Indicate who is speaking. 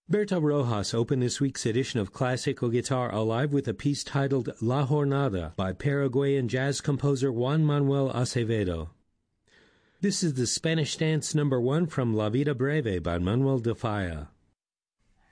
Speaker 1: Berta Rojas opened this week's edition of Classical Guitar Alive with a piece titled La Jornada by Paraguayan jazz composer Juan Manuel Acevedo. This is the Spanish Dance No. 1 from La Vida Breve by Manuel de Falla.